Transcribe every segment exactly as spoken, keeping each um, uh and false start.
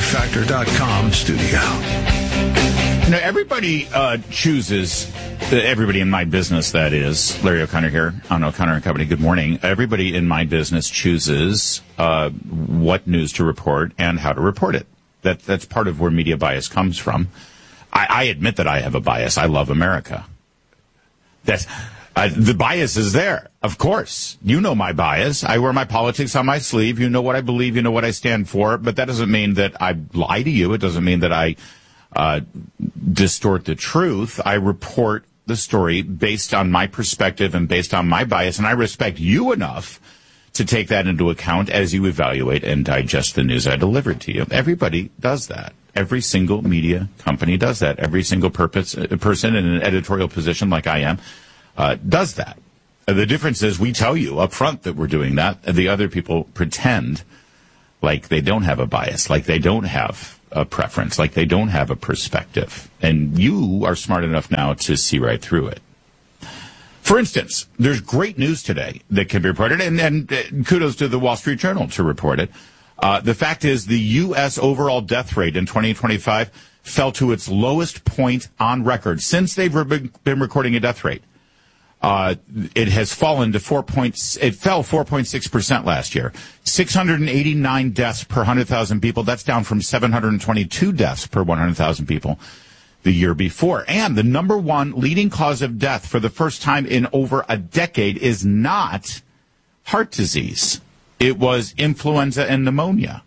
factor dot com studio. You know, everybody uh, chooses, uh, everybody in my business, that is, Larry O'Connor here on O'Connor and Company. Good morning. Everybody in my business chooses uh, what news to report and how to report it. That That's part of where media bias comes from. I, I admit that I have a bias. I love America. That's, uh, the bias is there, of course. You know my bias. I wear my politics on my sleeve. You know what I believe. You know what I stand for. But that doesn't mean that I lie to you. It doesn't mean that I uh, distort the truth. I report the story based on my perspective and based on my bias. And I respect you enough to take that into account as you evaluate and digest the news I delivered to you. Everybody does that. Every single media company does that. Every single purpose, person in an editorial position like I am uh, does that. Uh, the difference is we tell you up front that we're doing that. The other people pretend like they don't have a bias, like they don't have a preference, like they don't have a perspective. And you are smart enough now to see right through it. For instance, there's great news today that can be reported, and, and uh, kudos to the Wall Street Journal to report it. Uh, the fact is the U S overall death rate in twenty twenty-five fell to its lowest point on record since they've re- been recording a death rate. Uh, it has fallen to four points. It fell four point six percent last year. six hundred eighty-nine deaths per one hundred thousand people. That's down from seven hundred twenty-two deaths per one hundred thousand people the year before. And the number one leading cause of death for the first time in over a decade is not heart disease. It was influenza and pneumonia.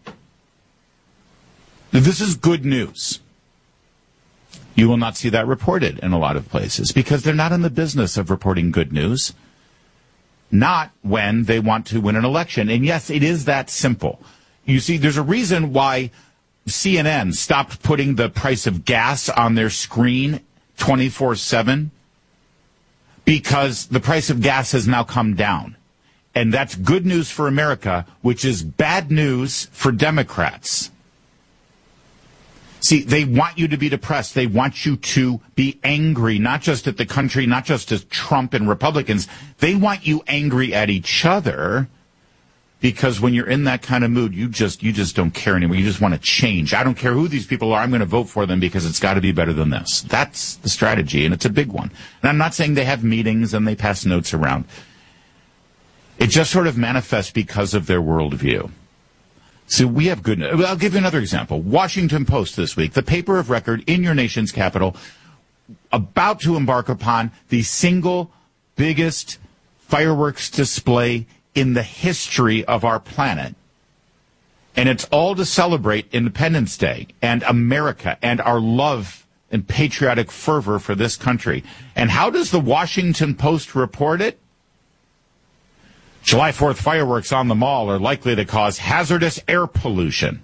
This is good news. You will not see that reported in a lot of places because they're not in the business of reporting good news. Not when they want to win an election. And yes, it is that simple. You see, there's a reason why C N N stopped putting the price of gas on their screen twenty-four seven because the price of gas has now come down. And that's good news for America, which is bad news for Democrats. See, they want you to be depressed. They want you to be angry, not just at the country, not just at Trump and Republicans. They want you angry at each other because when you're in that kind of mood, you just you just don't care anymore. You just want to change. I don't care who these people are. I'm going to vote for them because it's got to be better than this. That's the strategy, and it's a big one. And I'm not saying they have meetings and they pass notes around. It just sort of manifests because of their worldview. So we have good news. I'll give you another example. Washington Post this week, the paper of record in your nation's capital, about to embark upon the single biggest fireworks display in the history of our planet. And it's all to celebrate Independence Day and America and our love and patriotic fervor for this country. And how does the Washington Post report it? July fourth fireworks on the mall are likely to cause hazardous air pollution.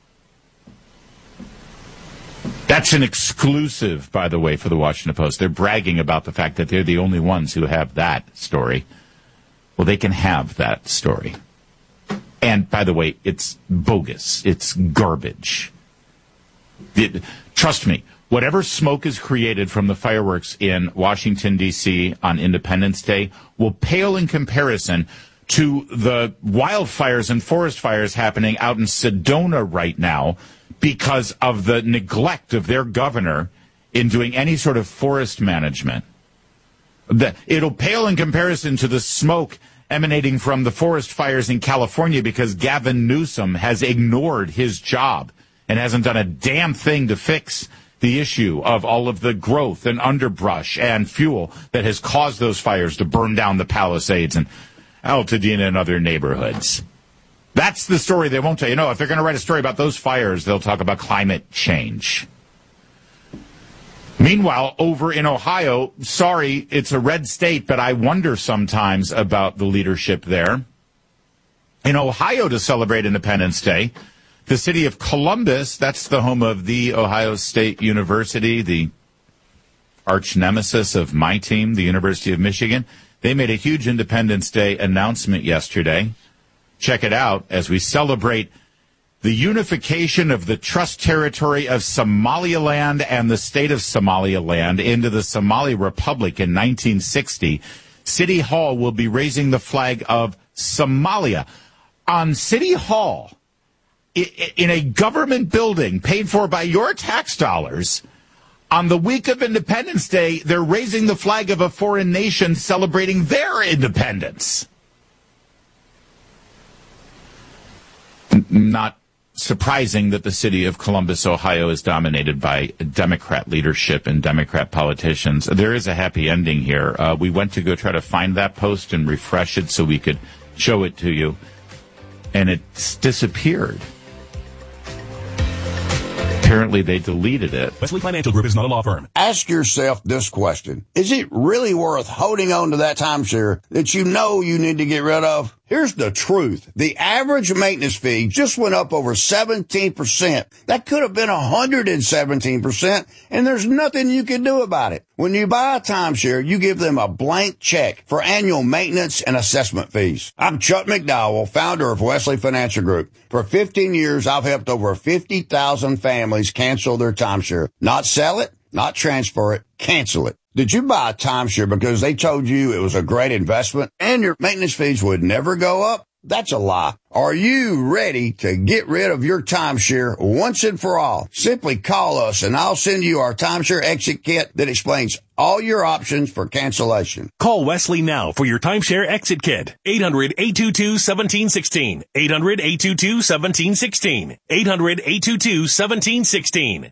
That's an exclusive, by the way, for the Washington Post. They're bragging about the fact that they're the only ones who have that story. Well, they can have that story. And, by the way, it's bogus. It's garbage. It, trust me, whatever smoke is created from the fireworks in Washington, D C on Independence Day will pale in comparison to the wildfires and forest fires happening out in Sedona right now because of the neglect of their governor in doing any sort of forest management. The, it'll pale in comparison to the smoke emanating from the forest fires in California because Gavin Newsom has ignored his job and hasn't done a damn thing to fix the issue of all of the growth and underbrush and fuel that has caused those fires to burn down the Palisades and Altadena and other neighborhoods. That's the story they won't tell you. No, if they're going to write a story about those fires, they'll talk about climate change. Meanwhile, over in Ohio, sorry, it's a red state, but I wonder sometimes about the leadership there. In Ohio, to celebrate Independence Day, the city of Columbus, that's the home of the Ohio State University, the arch nemesis of my team, the University of Michigan. They made a huge Independence Day announcement yesterday. Check it out as we celebrate the unification of the trust territory of Somaliland and the state of Somaliland into the Somali Republic in nineteen sixty. City Hall will be raising the flag of Somalia. On City Hall, in a government building paid for by your tax dollars, on the week of Independence Day, they're raising the flag of a foreign nation celebrating their independence. N- not surprising that the city of Columbus, Ohio, is dominated by Democrat leadership and Democrat politicians. There is a happy ending here. Uh, we went to go try to find that post and refresh it so we could show it to you, and it's disappeared. Apparently, they deleted it. Wesley Financial Group is not a law firm. Ask yourself this question. Is it really worth holding on to that timeshare that you know you need to get rid of? Here's the truth. The average maintenance fee just went up over seventeen percent. That could have been one hundred seventeen percent, and there's nothing you can do about it. When you buy a timeshare, you give them a blank check for annual maintenance and assessment fees. I'm Chuck McDowell, founder of Wesley Financial Group. For fifteen years, I've helped over fifty thousand families cancel their timeshare. Not sell it, not transfer it, cancel it. Did you buy a timeshare because they told you it was a great investment and your maintenance fees would never go up? That's a lie. Are you ready to get rid of your timeshare once and for all? Simply call us and I'll send you our timeshare exit kit that explains all your options for cancellation. Call Wesley now for your timeshare exit kit. eight hundred, eight two two, one seven one six. eight hundred, eight two two, one seven one six. eight hundred, eight two two, one seven one six.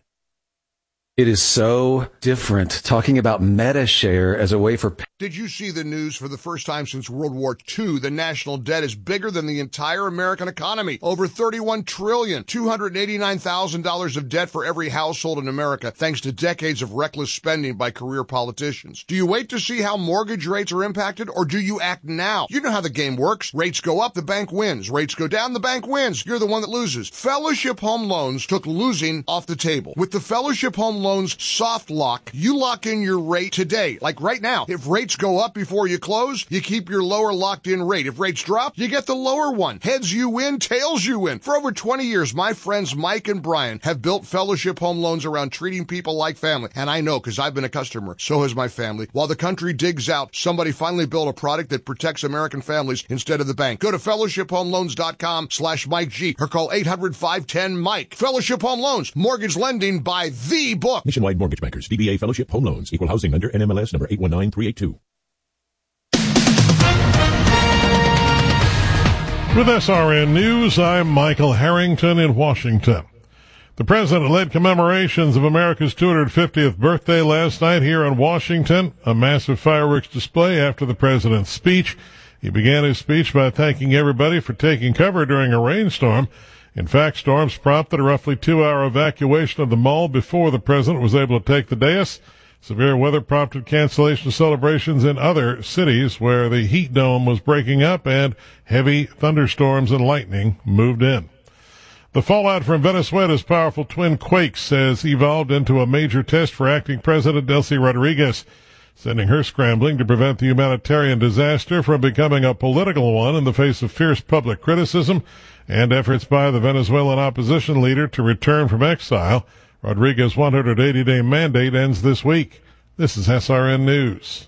It is so different talking about MetaShare as a way for... Did you see the news? For the first time since World War Two, the national debt is bigger than the entire American economy. Over thirty-one trillion dollars, two hundred eighty-nine thousand dollars of debt for every household in America, thanks to decades of reckless spending by career politicians. Do you wait to see how mortgage rates are impacted, or do you act now? You know how the game works. Rates go up, the bank wins. Rates go down, the bank wins. You're the one that loses. Fellowship Home Loans took losing off the table. With the Fellowship Home Loans soft lock, you lock in your rate today. Like right now, if rates go up before you close, you keep your lower locked in rate. If rates drop, you get the lower one. Heads you win, tails you win. For over twenty years, my friends Mike and Brian have built Fellowship Home Loans around treating people like family. And I know because I've been a customer. So has my family. While the country digs out, somebody finally built a product that protects American families instead of the bank. Go to fellowship home loans dot com slash Mike G or call eight hundred, five one zero, Mike. Fellowship Home Loans, mortgage lending by the book. Nationwide Mortgage Bankers, D B A Fellowship Home Loans, Equal Housing Lender, N M L S number eight one nine three eight two. With S R N News, I'm Michael Harrington in Washington. The president led commemorations of America's two hundred fiftieth birthday last night here in Washington, a massive fireworks display after the president's speech. He began his speech by thanking everybody for taking cover during a rainstorm. In fact, storms prompted a roughly two-hour evacuation of the mall before the president was able to take the dais. Severe weather prompted cancellation of celebrations in other cities where the heat dome was breaking up and heavy thunderstorms and lightning moved in. The fallout from Venezuela's powerful twin quakes has evolved into a major test for acting President Delcy Rodriguez, sending her scrambling to prevent the humanitarian disaster from becoming a political one in the face of fierce public criticism and efforts by the Venezuelan opposition leader to return from exile. Rodriguez's one hundred eighty day mandate ends this week. This is S R N News.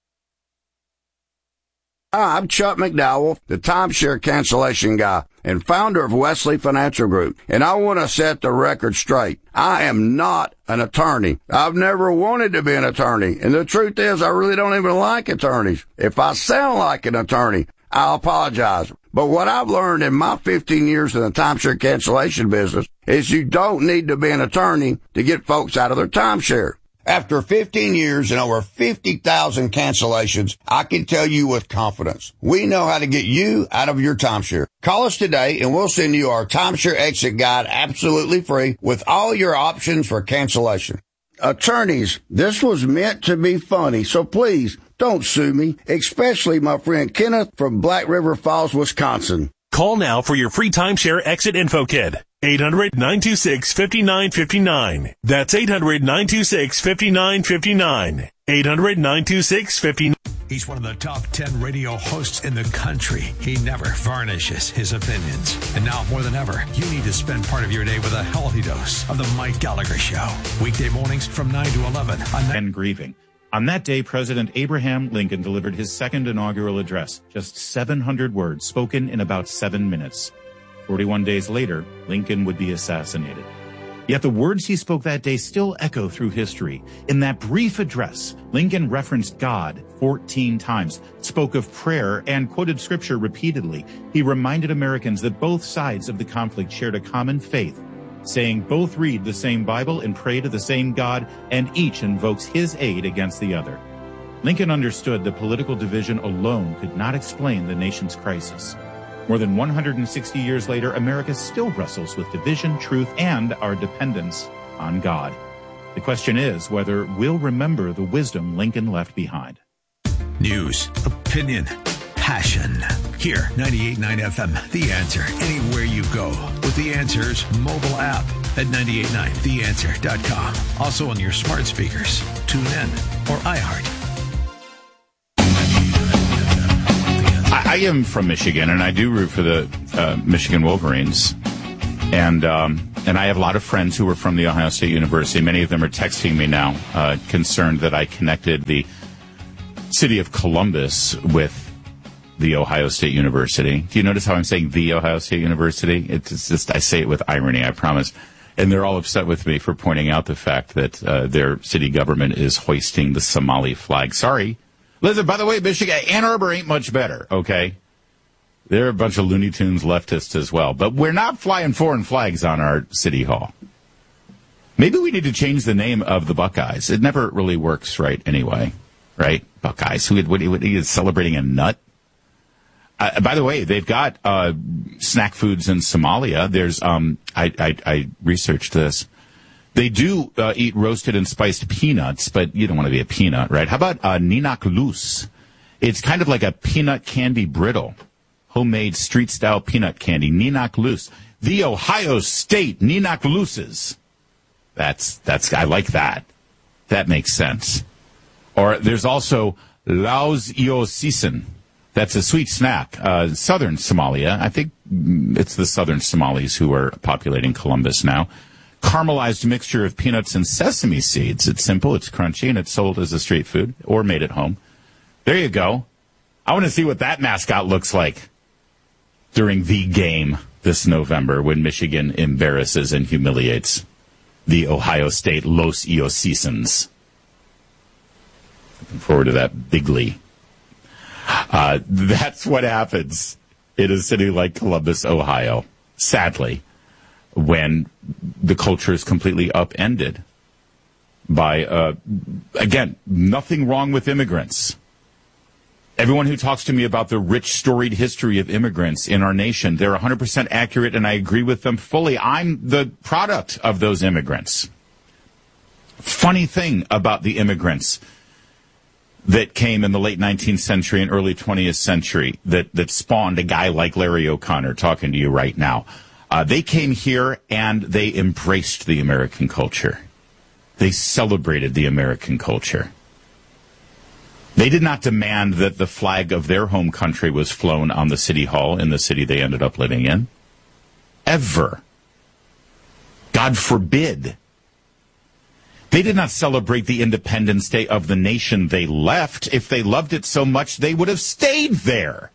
Hi, I'm Chuck McDowell, the timeshare cancellation guy and founder of Wesley Financial Group. And I want to set the record straight. I am not an attorney. I've never wanted to be an attorney. And the truth is, I really don't even like attorneys. If I sound like an attorney, I apologize. But what I've learned in my fifteen years in the timeshare cancellation business is you don't need to be an attorney to get folks out of their timeshare. After fifteen years and over fifty thousand cancellations, I can tell you with confidence, we know how to get you out of your timeshare. Call us today and we'll send you our timeshare exit guide absolutely free with all your options for cancellation. Attorneys, this was meant to be funny, so please don't sue me, especially my friend Kenneth from Black River Falls, Wisconsin. Call now for your free timeshare exit info kit. eight hundred, nine two six, five nine five nine. That's eight hundred, nine two six, five nine five nine. eight hundred, nine two six, five nine. He's one of the top ten radio hosts in the country. He never varnishes his opinions. And now more than ever, you need to spend part of your day with a healthy dose of the Mike Gallagher Show. Weekday mornings from nine to eleven. On and grieving. On that day, President Abraham Lincoln delivered his second inaugural address, just seven hundred words spoken in about seven minutes. forty-one days later, Lincoln would be assassinated. Yet the words he spoke that day still echo through history. In that brief address, Lincoln referenced God fourteen times, spoke of prayer, and quoted scripture repeatedly. He reminded Americans that both sides of the conflict shared a common faith, saying both read the same Bible and pray to the same God, and each invokes his aid against the other. Lincoln understood that political division alone could not explain the nation's crisis. More than one hundred sixty years later, America still wrestles with division, truth, and our dependence on God. The question is whether we'll remember the wisdom Lincoln left behind. News, opinion, passion. Here, ninety-eight point nine F M, The Answer. Anywhere you go with The Answer's mobile app at nine eight nine the answer dot com. Also on your smart speakers. Tune in or iHeart. I am from Michigan, and I do root for the uh, Michigan Wolverines. And um, and I have a lot of friends who are from the Ohio State University. Many of them are texting me now, uh, concerned that I connected the city of Columbus with the Ohio State University. Do you notice how I'm saying the Ohio State University? It's just, I say it with irony, I promise. And they're all upset with me for pointing out the fact that uh, their city government is hoisting the Somali flag. Sorry. Listen, by the way, Michigan, Ann Arbor ain't much better, okay? They're a bunch of Looney Tunes leftists as well. But we're not flying foreign flags on our city hall. Maybe we need to change the name of the Buckeyes. It never really works right anyway, right? Buckeyes. Who what, what, is celebrating a nut? Uh, by the way, they've got uh, snack foods in Somalia. There's, um, I, I, I researched this. They do uh, eat roasted and spiced peanuts, but you don't want to be a peanut, right? How about uh, Ninak Loose? It's kind of like a peanut candy brittle, homemade street-style peanut candy, Ninak Loose. The Ohio State Ninak Looses. That's, that's, I like that. That makes sense. Or there's also Laos Io Sisen. That's a sweet snack. Uh, southern Somalia. I think it's the southern Somalis who are populating Columbus now. Caramelized mixture of peanuts and sesame seeds. It's simple, it's crunchy, and it's sold as a street food or made at home. There you go. I want to see what that mascot looks like during the game this November when Michigan embarrasses and humiliates the Ohio State Los Iosisans. Looking forward to that bigly. Uh, that's what happens in a city like Columbus, Ohio, sadly, when the culture is completely upended by, uh, again, nothing wrong with immigrants. Everyone who talks to me about the rich, storied history of immigrants in our nation, they're one hundred percent accurate, and I agree with them fully. I'm the product of those immigrants. Funny thing about the immigrants that came in the late nineteenth century and early twentieth century that, that spawned a guy like Larry O'Connor talking to you right now. Uh, they came here and they embraced the American culture. They celebrated the American culture. They did not demand that the flag of their home country was flown on the city hall in the city they ended up living in. Ever. God forbid. They did not celebrate the Independence Day of the nation they left. If they loved it so much, they would have stayed there.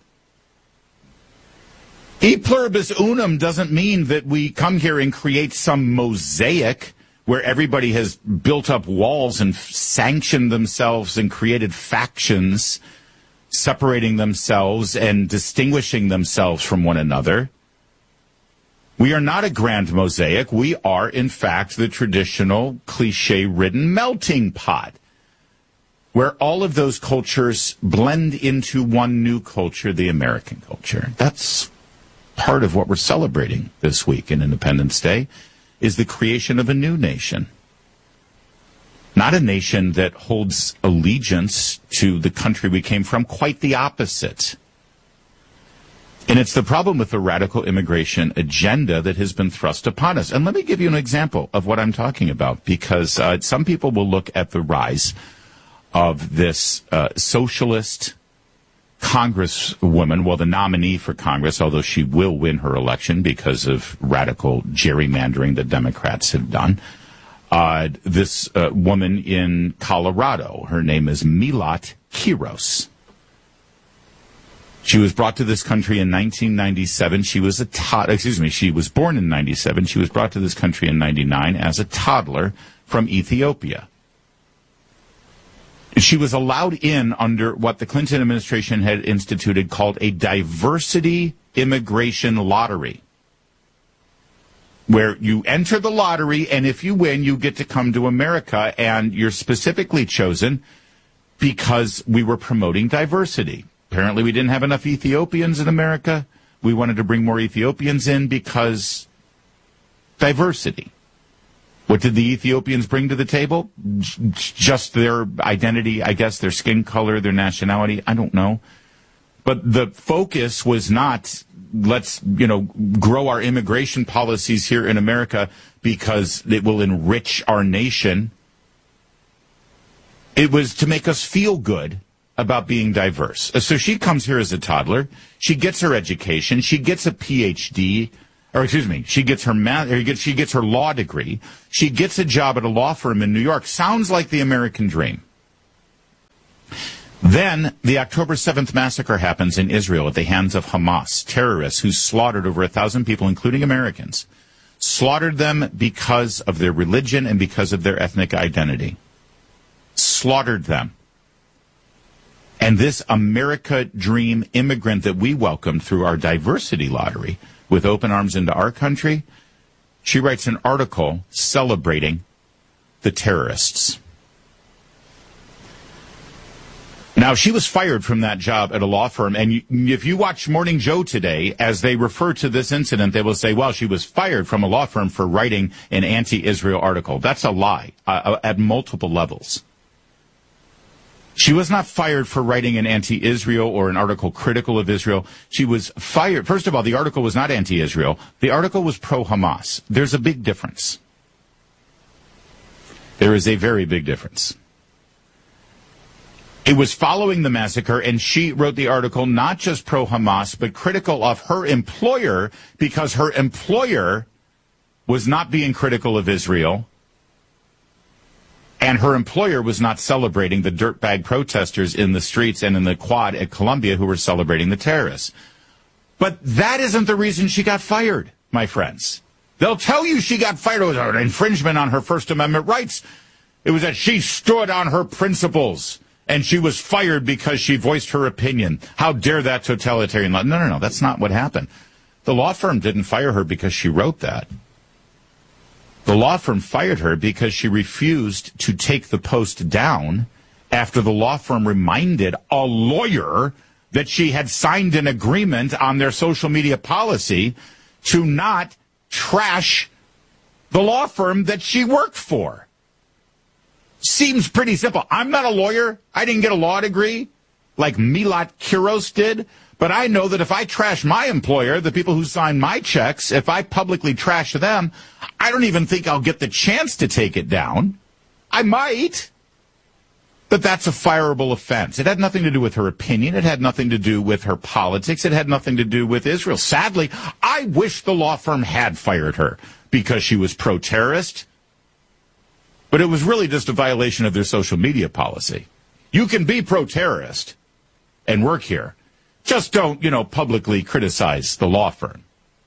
E pluribus unum doesn't mean that we come here and create some mosaic where everybody has built up walls and sanctioned themselves and created factions, separating themselves and distinguishing themselves from one another. We are not a grand mosaic. We are, in fact, the traditional cliche-ridden melting pot, where all of those cultures blend into one new culture, the American culture. That's part of what we're celebrating this week in Independence Day, is the creation of a new nation. Not a nation that holds allegiance to the country we came from, quite the opposite. And it's the problem with the radical immigration agenda that has been thrust upon us. And let me give you an example of what I'm talking about, because uh, some people will look at the rise of this uh, socialist congresswoman, well, the nominee for Congress, although she will win her election because of radical gerrymandering that Democrats have done. Uh, this uh, woman in Colorado, her name is Milat Quiros. She was brought to this country in nineteen ninety-seven. She was a to- excuse me, she was born in ninety-seven. She was brought to this country in ninety-nine as a toddler from Ethiopia. She was allowed in under what the Clinton administration had instituted called a diversity immigration lottery, where you enter the lottery, and if you win, you get to come to America, and you're specifically chosen because we were promoting diversity. Apparently, we didn't have enough Ethiopians in America. We wanted to bring more Ethiopians in because diversity. What did the Ethiopians bring to the table? Just their identity, I guess, their skin color, their nationality. I don't know. But the focus was not, let's, you know, grow our immigration policies here in America because it will enrich our nation. It was to make us feel good about being diverse. So she comes here as a toddler. She gets her education. She gets a P H D, or excuse me, she gets her math, or she gets her law degree. She gets a job at a law firm in New York. Sounds like the American dream. Then the October seventh massacre happens in Israel at the hands of Hamas, terrorists who slaughtered over a thousand people, including Americans, slaughtered them because of their religion and because of their ethnic identity. Slaughtered them. And this America Dream immigrant that we welcomed through our diversity lottery with open arms into our country, she writes an article celebrating the terrorists. Now, she was fired from that job at a law firm, and you, if you watch Morning Joe today, as they refer to this incident, they will say, well, she was fired from a law firm for writing an anti-Israel article. That's a lie uh, at multiple levels. She was not fired for writing an anti-Israel or an article critical of Israel. She was fired. First of all, the article was not anti-Israel. The article was pro-Hamas. There's a big difference. There is a very big difference. It was following the massacre, and she wrote the article not just pro-Hamas, but critical of her employer because her employer was not being critical of Israel. And her employer was not celebrating the dirtbag protesters in the streets and in the quad at Columbia who were celebrating the terrorists. But that isn't the reason she got fired, my friends. They'll tell you she got fired. It was an infringement on her First Amendment rights. It was that she stood on her principles, and she was fired because she voiced her opinion. How dare that totalitarian law? No, no, no, that's not what happened. The law firm didn't fire her because she wrote that. The law firm fired her because she refused to take the post down after the law firm reminded a lawyer that she had signed an agreement on their social media policy to not trash the law firm that she worked for. Seems pretty simple. I'm not a lawyer. I didn't get a law degree like Milat Kiros did. But I know that if I trash my employer, the people who sign my checks, if I publicly trash them, I don't even think I'll get the chance to take it down. I might. But that's a fireable offense. It had nothing to do with her opinion. It had nothing to do with her politics. It had nothing to do with Israel. Sadly, I wish the law firm had fired her because she was pro-terrorist. But it was really just a violation of their social media policy. You can be pro-terrorist and work here. Just don't, you know, publicly criticize the law firm.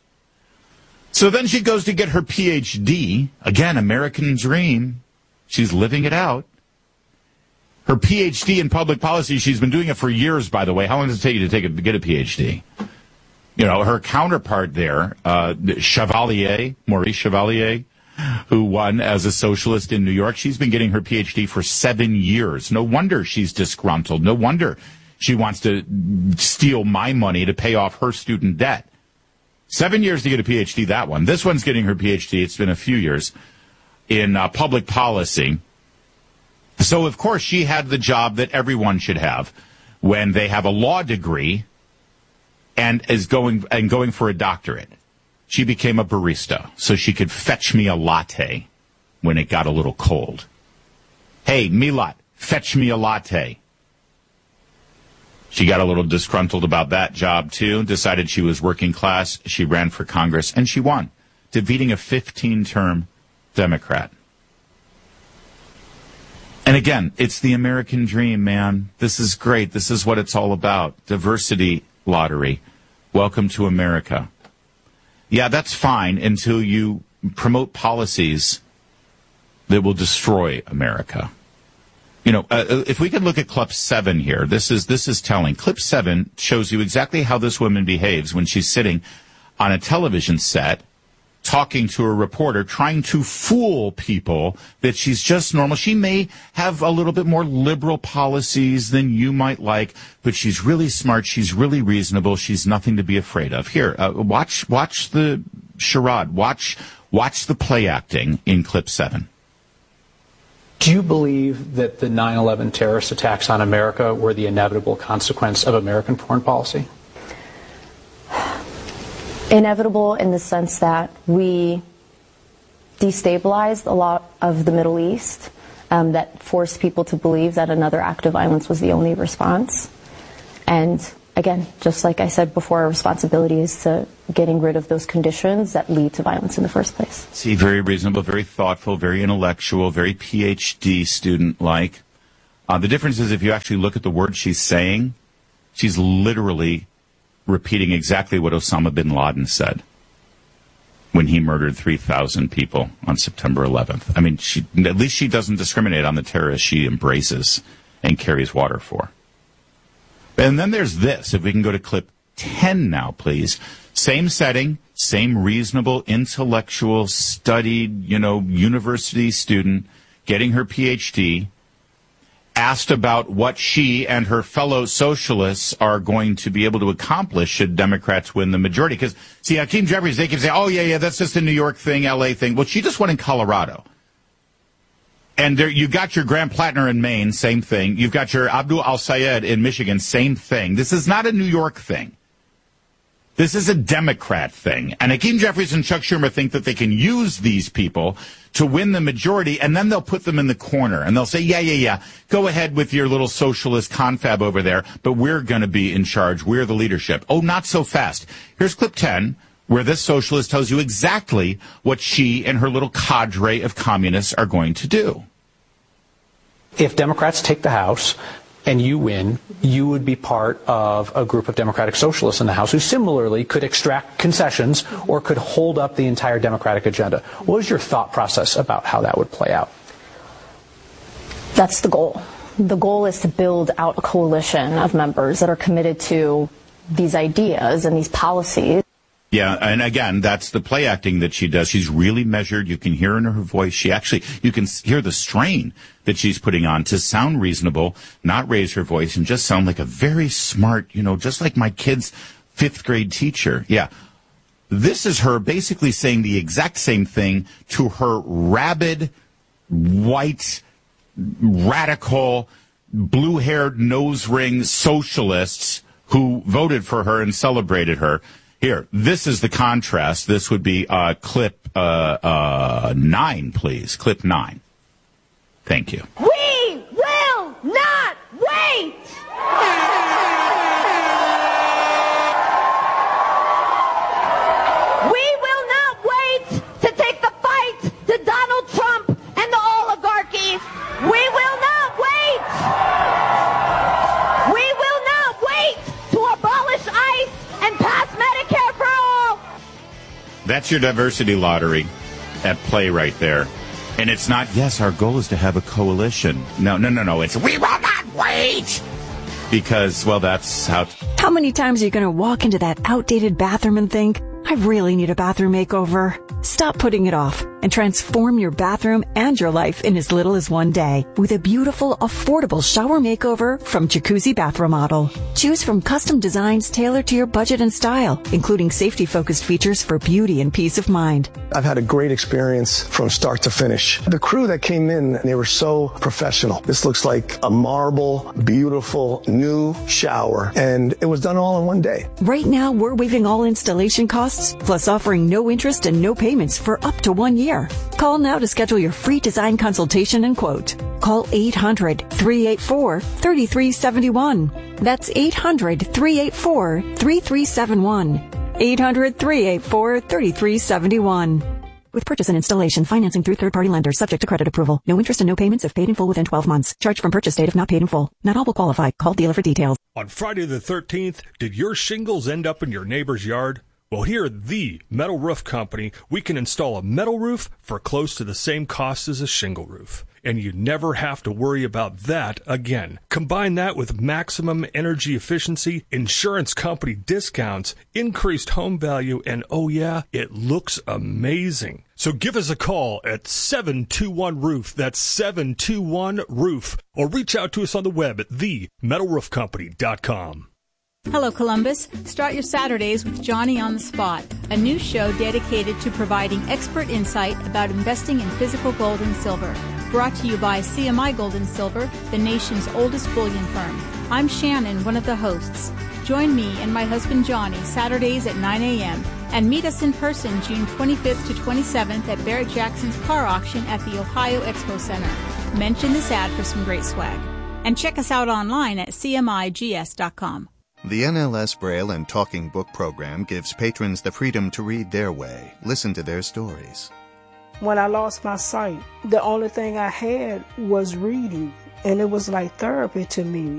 So then she goes to get her P H D. Again, American dream. She's living it out. Her P H D in public policy, she's been doing it for years, by the way. How long does it take you to take a, to get a P H D? You know, her counterpart there, uh, Chevalier, Maurice Chevalier, who won as a socialist in New York, she's been getting her P H D for seven years. No wonder she's disgruntled. No wonder she wants to steal my money to pay off her student debt. Seven years to get a P H D, that one. This one's getting her P H D. It's been a few years in uh, public policy. So, of course, she had the job that everyone should have when they have a law degree and is going and going for a doctorate. She became a barista so she could fetch me a latte when it got a little cold. Hey, Milat, fetch me a latte. She got a little disgruntled about that job, too, decided she was working class. She ran for Congress, and she won, defeating a fifteen-term Democrat. And again, it's the American dream, man. This is great. This is what it's all about. Diversity lottery. Welcome to America. Yeah, that's fine until you promote policies that will destroy America. You know, uh, if we could look at clip seven here, this is this is telling. Clip seven shows you exactly how this woman behaves when she's sitting on a television set talking to a reporter, trying to fool people that she's just normal. She may have a little bit more liberal policies than you might like, but she's really smart. She's really reasonable. She's nothing to be afraid of. Here, uh, watch watch the charade. Watch watch the play acting in clip seven. Do you believe that the nine eleven terrorist attacks on America were the inevitable consequence of American foreign policy? Inevitable in the sense that we destabilized a lot of the Middle East, um, that forced people to believe that another act of violence was the only response. And again, just like I said before, our responsibility is to getting rid of those conditions that lead to violence in the first place. See, very reasonable, very thoughtful, very intellectual, very P H D student-like. Uh, the difference is if you actually look at the words she's saying, she's literally repeating exactly what Osama bin Laden said when he murdered three thousand people on September eleventh. I mean, she, at least she doesn't discriminate on the terrorists she embraces and carries water for. And then there's this. If we can go to clip ten now, please. Same setting, same reasonable, intellectual, studied, you know, university student getting her P H D, asked about what she and her fellow socialists are going to be able to accomplish should Democrats win the majority. Because, see, Hakeem Jeffries, they can say, oh, yeah, yeah, that's just a New York thing, L A thing. Well, she just won in Colorado. And there, you got your Graham Plattner in Maine, same thing. You've got your Abdul Al-Sayed in Michigan, same thing. This is not a New York thing. This is a Democrat thing. And Hakeem Jeffries and Chuck Schumer think that they can use these people to win the majority, and then they'll put them in the corner. And they'll say, yeah, yeah, yeah, go ahead with your little socialist confab over there, but we're going to be in charge. We're the leadership. Oh, not so fast. Here's clip ten, where this socialist tells you exactly what she and her little cadre of communists are going to do. If Democrats take the House and you win, you would be part of a group of Democratic Socialists in the House who similarly could extract concessions or could hold up the entire Democratic agenda. What is your thought process about how that would play out? That's the goal. The goal is to build out a coalition of members that are committed to these ideas and these policies. Yeah, and again, that's the play acting that she does. She's really measured. You can hear in her voice. She actually, you can hear the strain that she's putting on to sound reasonable, not raise her voice, and just sound like a very smart, you know, just like my kid's fifth grade teacher. Yeah. This is her basically saying the exact same thing to her rabid, white, radical, blue-haired, nose-ring socialists who voted for her and celebrated her. Here, this is the contrast. This would be uh, clip uh, uh, nine, please. Clip nine. Thank you. We will not wait! We will not wait to take the fight to Donald Trump and the oligarchy. We will not wait! We will not wait to abolish ICE and pass Medicare for all! That's your diversity lottery at play right there. And it's not, yes, our goal is to have a coalition. No, no, no, no. It's, we will not wait! Because, well, that's how... T- how many times are you going to walk into that outdated bathroom and think, I really need a bathroom makeover? Stop putting it off and transform your bathroom and your life in as little as one day with a beautiful, affordable shower makeover from Jacuzzi Bath Remodel. Choose from custom designs tailored to your budget and style, including safety-focused features for beauty and peace of mind. I've had a great experience from start to finish. The crew that came in, they were so professional. This looks like a marble, beautiful, new shower, and it was done all in one day. Right now, we're waiving all installation costs, plus offering no interest and no payments for up to one year. Call now to schedule your free design consultation and quote. Call eight hundred, three eight four, three three seven one. That's eight hundred, three eight four, three three seven one. eight hundred, three eight four, three three seven one. With purchase and installation, financing through third-party lenders subject to credit approval. No interest and no payments if paid in full within twelve months. Charge from purchase date if not paid in full. Not all will qualify. Call dealer for details. On Friday the thirteenth, did your shingles end up in your neighbor's yard? Well, here at the Metal Roof Company, we can install a metal roof for close to the same cost as a shingle roof. And you never have to worry about that again. Combine that with maximum energy efficiency, insurance company discounts, increased home value, and oh yeah, it looks amazing. So give us a call at seven two one roof. That's seven two one roof. Or reach out to us on the web at the metal roof company dot com. Hello, Columbus. Start your Saturdays with Johnny on the Spot, a new show dedicated to providing expert insight about investing in physical gold and silver. Brought to you by C M I Gold and Silver, the nation's oldest bullion firm. I'm Shannon, one of the hosts. Join me and my husband Johnny Saturdays at nine a.m. and meet us in person June twenty-fifth to twenty-seventh at Barrett Jackson's car auction at the Ohio Expo Center. Mention this ad for some great swag. And check us out online at c m i g s dot com. The N L S Braille and Talking Book program gives patrons the freedom to read their way, listen to their stories. When I lost my sight, the only thing I had was reading, and it was like therapy to me.